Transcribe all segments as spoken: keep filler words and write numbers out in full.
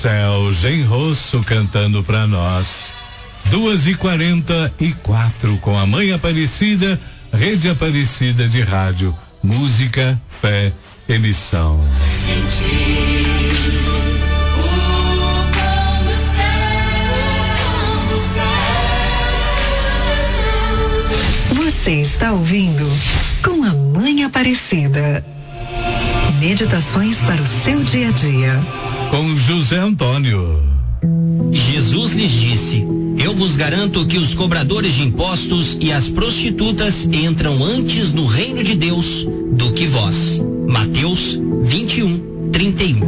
Céu Genrosso cantando pra nós. Duas e quarenta e quatro com a Mãe Aparecida, Rede Aparecida de Rádio, música, fé, emissão. Você está ouvindo com a Mãe Aparecida. Meditações para o seu dia a dia. Com José Antônio. Jesus lhes disse: eu vos garanto que os cobradores de impostos e as prostitutas entram antes no reino de Deus do que vós. Mateus vinte e um, trinta e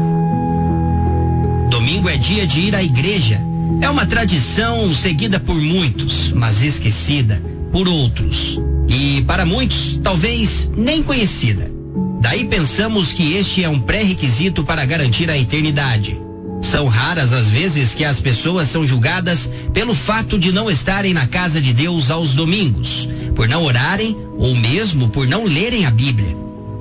um. Domingo é dia de ir à igreja. É uma tradição seguida por muitos, mas esquecida por outros. E para muitos, talvez nem conhecida. Daí pensamos que este é um pré-requisito para garantir a eternidade. São raras as vezes que as pessoas são julgadas pelo fato de não estarem na casa de Deus aos domingos, por não orarem ou mesmo por não lerem a Bíblia.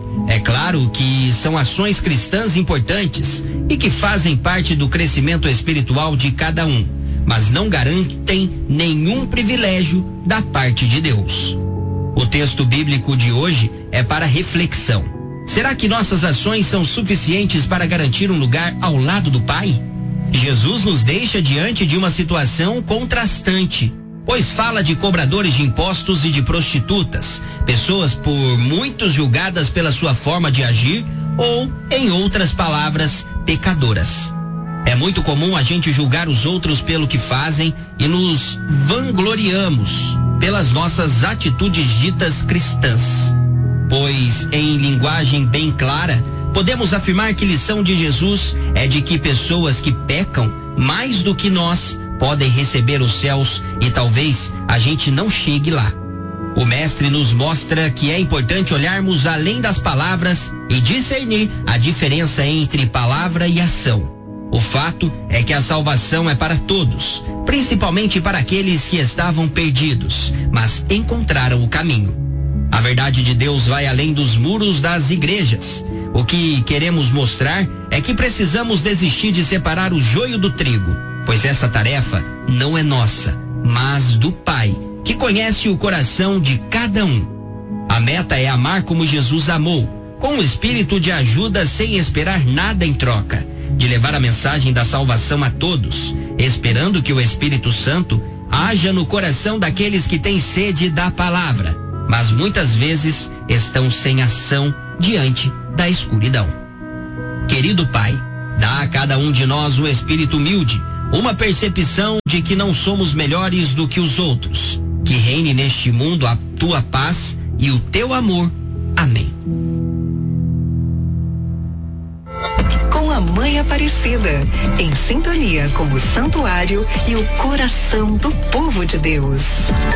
É claro que são ações cristãs importantes e que fazem parte do crescimento espiritual de cada um, mas não garantem nenhum privilégio da parte de Deus. O texto bíblico de hoje é para reflexão. Será que nossas ações são suficientes para garantir um lugar ao lado do Pai? Jesus nos deixa diante de uma situação contrastante, pois fala de cobradores de impostos e de prostitutas, pessoas por muitos julgadas pela sua forma de agir ou, em outras palavras, pecadoras. É muito comum a gente julgar os outros pelo que fazem e nos vangloriamos pelas nossas atitudes ditas cristãs. Pois, em linguagem bem clara, podemos afirmar que lição de Jesus é de que pessoas que pecam mais do que nós podem receber os céus e talvez a gente não chegue lá. O mestre nos mostra que é importante olharmos além das palavras e discernir a diferença entre palavra e ação. O fato é que a salvação é para todos, principalmente para aqueles que estavam perdidos, mas encontraram o caminho. A verdade de Deus vai além dos muros das igrejas. O que queremos mostrar é que precisamos desistir de separar o joio do trigo, pois essa tarefa não é nossa, mas do Pai, que conhece o coração de cada um. A meta é amar como Jesus amou, com o espírito de ajuda sem esperar nada em troca, de levar a mensagem da salvação a todos, esperando que o Espírito Santo haja no coração daqueles que têm sede da palavra, mas muitas vezes estão sem ação diante da escuridão. Querido Pai, dá a cada um de nós um espírito humilde, uma percepção de que não somos melhores do que os outros. Que reine neste mundo a tua paz e o teu amor. Amém. Com a Mãe Aparecida, em sintonia com o santuário e o coração do povo de Deus.